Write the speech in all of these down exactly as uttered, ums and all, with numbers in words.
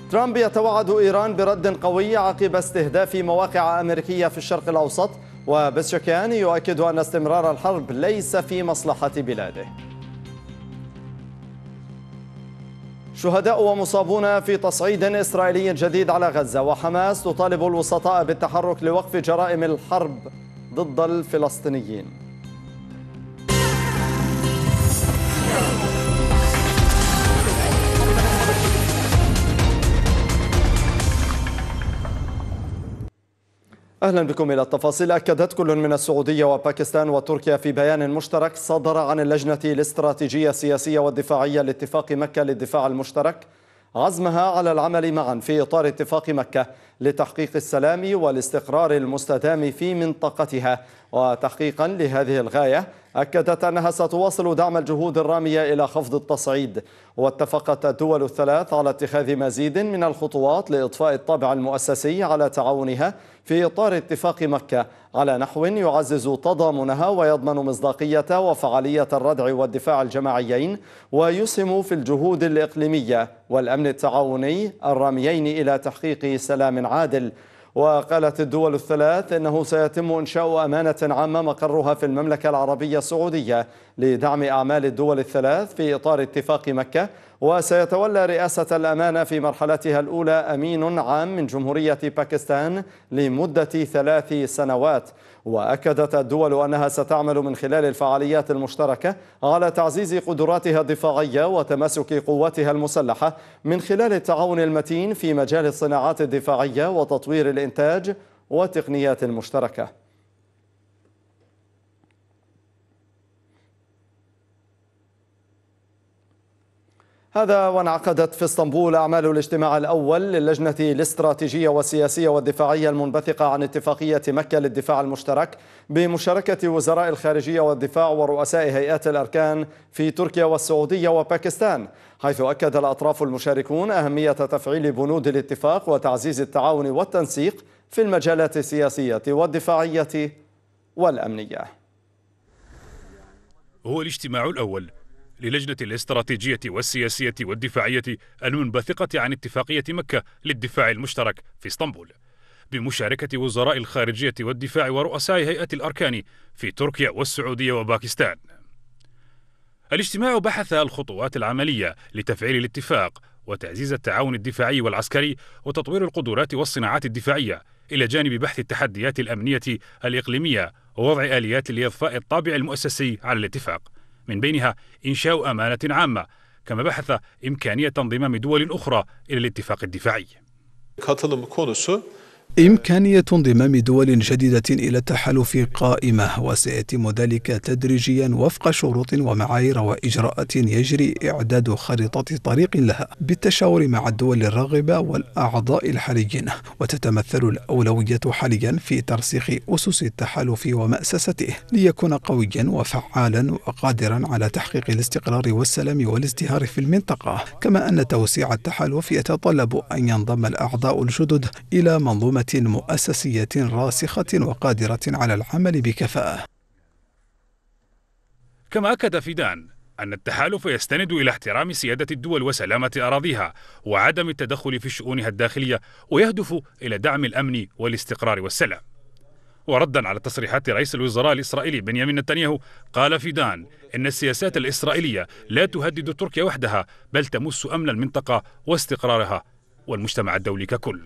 ترامب يتوعد إيران برد قوي عقب استهداف مواقع أمريكية في الشرق الأوسط، وبزشكيان يؤكد أن استمرار الحرب ليس في مصلحة بلاده. شهداء ومصابون في تصعيد إسرائيلي جديد على غزة، وحماس تطالب الوسطاء بالتحرك لوقف جرائم الحرب ضد الفلسطينيين. أهلا بكم إلى التفاصيل. أكدت كل من السعودية وباكستان وتركيا في بيان مشترك صدر عن اللجنة الاستراتيجية السياسية والدفاعية لاتفاق مكة للدفاع المشترك عزمها على العمل معا في إطار اتفاق مكة لتحقيق السلام والاستقرار المستدام في منطقتها. وتحقيقا لهذه الغاية أكدت أنها ستواصل دعم الجهود الرامية إلى خفض التصعيد. واتفقت الدول الثلاث على اتخاذ مزيد من الخطوات لإضفاء الطابع المؤسسي على تعاونها في إطار اتفاق مكة على نحو يعزز تضامنها ويضمن مصداقية وفعالية الردع والدفاع الجماعيين، ويسهم في الجهود الإقليمية والأمن التعاوني الراميين إلى تحقيق سلام عادل. وقالت الدول الثلاث إنه سيتم إنشاء أمانة عامة مقرها في المملكة العربية السعودية لدعم أعمال الدول الثلاث في إطار اتفاق مكة، وسيتولى رئاسة الأمانة في مرحلتها الأولى أمين عام من جمهورية باكستان لمدة ثلاث سنوات. وأكدت الدول أنها ستعمل من خلال الفعاليات المشتركة على تعزيز قدراتها الدفاعية وتماسك قواتها المسلحة من خلال التعاون المتين في مجال الصناعات الدفاعية وتطوير الإنتاج والتقنيات المشتركة. هذا وانعقدت في اسطنبول أعمال الاجتماع الأول للجنة الاستراتيجية والسياسية والدفاعية المنبثقة عن اتفاقية مكة للدفاع المشترك بمشاركة وزراء الخارجية والدفاع ورؤساء هيئات الأركان في تركيا والسعودية وباكستان، حيث أكد الأطراف المشاركون أهمية تفعيل بنود الاتفاق وتعزيز التعاون والتنسيق في المجالات السياسية والدفاعية والأمنية. هو الاجتماع الأول للجنة الاستراتيجية والسياسية والدفاعية المنبثقة عن اتفاقية مكة للدفاع المشترك في اسطنبول بمشاركة وزراء الخارجية والدفاع ورؤساء هيئة الأركان في تركيا والسعودية وباكستان. الاجتماع بحث الخطوات العملية لتفعيل الاتفاق وتعزيز التعاون الدفاعي والعسكري وتطوير القدرات والصناعات الدفاعية، إلى جانب بحث التحديات الأمنية الإقليمية ووضع آليات لإضفاء الطابع المؤسسي على الاتفاق، من بينها إنشاء أمانة عامة، كما بحث إمكانية انضمام دول أخرى إلى الاتفاق الدفاعي. إمكانية انضمام دول جديدة إلى التحالف قائمة، وسيتم ذلك تدريجيا وفق شروط ومعايير وإجراءات يجري إعداد خريطة طريق لها بالتشاور مع الدول الراغبة والأعضاء الحاليين. وتتمثل الأولوية حاليا في ترسيخ أسس التحالف ومأسسته ليكون قويا وفعالا وقادرا على تحقيق الاستقرار والسلام والازدهار في المنطقة، كما أن توسيع التحالف يتطلب أن ينضم الأعضاء الجدد إلى منظومة مؤسسية راسخة وقادرة على العمل بكفاءة. كما أكد فيدان أن التحالف يستند إلى احترام سيادة الدول وسلامة أراضيها وعدم التدخل في شؤونها الداخلية، ويهدف إلى دعم الأمن والاستقرار والسلام. وردا على تصريحات رئيس الوزراء الإسرائيلي بنيامين نتنياهو، قال فيدان إن السياسات الإسرائيلية لا تهدد تركيا وحدها، بل تمس أمن المنطقة واستقرارها والمجتمع الدولي ككل.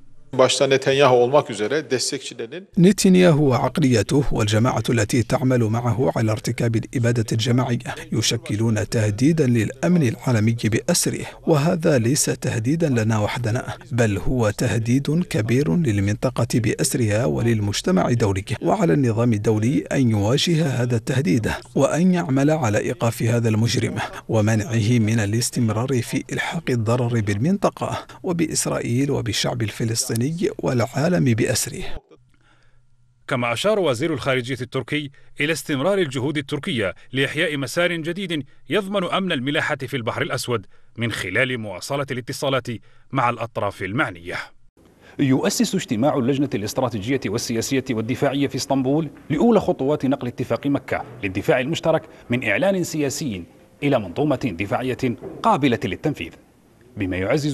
نتنياهو وعقليته والجماعة التي تعمل معه على ارتكاب الإبادة الجماعية يشكلون تهديدا للأمن العالمي بأسره، وهذا ليس تهديدا لنا وحدنا، بل هو تهديد كبير للمنطقة بأسرها وللمجتمع الدولي. وعلى النظام الدولي أن يواجه هذا التهديد وأن يعمل على إيقاف هذا المجرم ومنعه من الاستمرار في إلحاق الضرر بالمنطقة وبإسرائيل وبالشعب الفلسطيني والعالم بأسره. كما أشار وزير الخارجية التركي إلى استمرار الجهود التركية لإحياء مسار جديد يضمن أمن الملاحة في البحر الأسود من خلال مواصلة الاتصالات مع الأطراف المعنية. يؤسس اجتماع اللجنة الاستراتيجية والسياسية والدفاعية في اسطنبول لأولى خطوات نقل اتفاق مكة للدفاع المشترك من إعلان سياسي إلى منظومة دفاعية قابلة للتنفيذ، بما يعزز